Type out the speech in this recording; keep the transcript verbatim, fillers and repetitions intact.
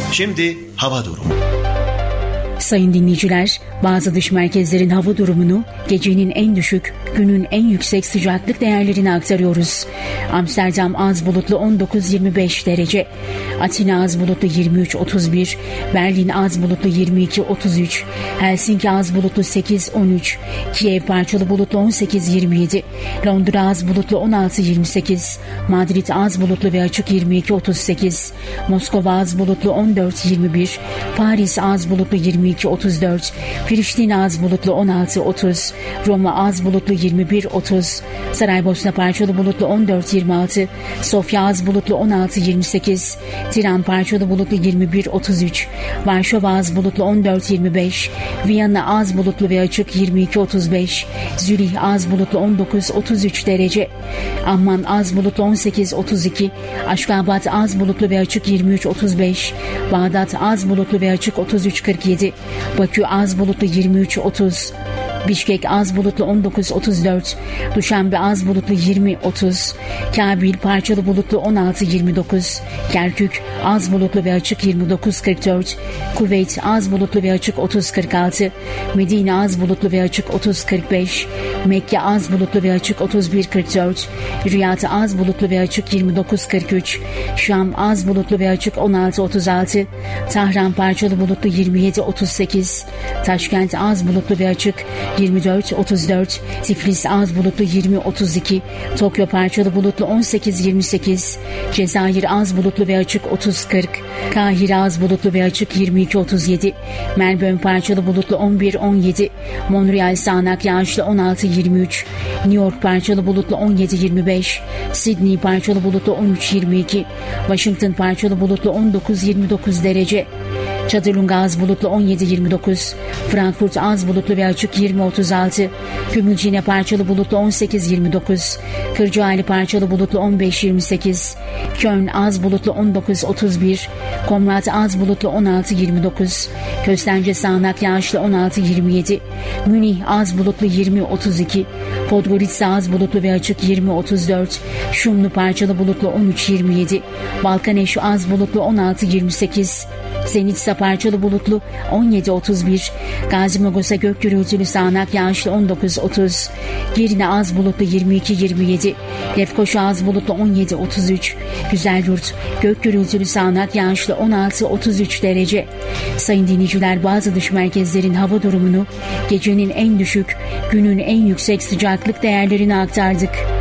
Şimdi hava durumu. Sayın dinleyiciler, bazı dış merkezlerin hava durumunu, gecenin en düşük, günün en yüksek sıcaklık değerlerini aktarıyoruz. Amsterdam az bulutlu on dokuz yirmi beş derece, Atina az bulutlu yirmi üç otuz bir, Berlin az bulutlu yirmi iki otuz üç, Helsinki az bulutlu sekiz on üç, Kiev parçalı bulutlu on sekiz yirmi yedi, Londra az bulutlu on altı yirmi sekiz, Madrid az bulutlu ve açık yirmi iki otuz sekiz, Moskova az bulutlu on dört yirmi bir, Paris az bulutlu yirmi iki otuz dört, Priştine az bulutlu on altı otuz, Roma az bulutlu yirmi bir otuz, Saraybosna parçalı bulutlu on dört yirmi altı, Sofya az bulutlu on altı yirmi sekiz, Tiran parçalı bulutlu yirmi bir otuz üç, Varşova az bulutlu on dört yirmi beş, Viyana az bulutlu ve açık yirmi iki otuz beş, Zürih az bulutlu on dokuz otuz üç derece, Amman az bulutlu on sekiz otuz iki, Aşgabat az bulutlu ve açık yirmi üç otuz beş, Bağdat az bulutlu ve açık otuz üç kırk yedi, Bakü az bulutlu yirmi üç otuz, Bişkek az bulutlu on dokuz otuz dört, Duşanbe az bulutlu yirmi otuz, Kabil parçalı bulutlu on altı yirmi dokuz, Kerkük az bulutlu ve açık yirmi dokuz kırk dört, Kuveyt az bulutlu ve açık otuz kırk altı, Medine az bulutlu ve açık otuz kırk beş, Mekke az bulutlu ve açık otuz bir kırk dört, Riyad az bulutlu ve açık yirmi dokuz kırk üç, Şam az bulutlu ve açık on altı otuz altı, Tahran parçalı bulutlu yirmi yedi otuz sekiz, Taşkent az bulutlu ve açık yirmi dört otuz dört, Tiflis az bulutlu yirmi otuz iki, Tokyo parçalı bulutlu on sekiz yirmi sekiz, Cezayir az bulutlu ve açık otuz kırk, Kahire az bulutlu ve açık yirmi iki otuz yedi, Melbourne parçalı bulutlu on bir on yedi, Montreal sağanak yağışlı on altı yirmi üç, New York parçalı bulutlu on yedi yirmi beş, Sydney parçalı bulutlu on üç yirmi iki, Washington parçalı bulutlu on dokuz yirmi dokuz derece, Çadırlunga az bulutlu on yedi yirmi dokuz, Frankfurt az bulutlu ve açık yirmi otuz altı, Gümülcine parçalı bulutlu on sekiz yirmi dokuz, Kırcaali parçalı bulutlu on beş yirmi sekiz, Köln az bulutlu on dokuz otuz bir, Komrat az bulutlu on altı yirmi dokuz, Köstence sağanak yağışlı on altı yirmi yedi, Münih az bulutlu yirmi otuz iki, Podgorica az bulutlu ve açık yirmi otuz dört, Şumlu parçalı bulutlu on üç yirmi yedi, Balkaneş az bulutlu on altı yirmi sekiz, Zenitsa parçalı bulutlu on yedi otuz bir, Gazi Magosa gök gürültülü sağanak yağışlı on dokuz otuz, Girne az bulutlu yirmi iki yirmi yedi, Lefkoşa az bulutlu on yedi otuz üç, Güzelyurt gök gürültülü sağanak yağışlı on altı otuz üç derece. Sayın dinleyiciler, bazı dış merkezlerin hava durumunu, gecenin en düşük, günün en yüksek sıcaklık değerlerini aktardık.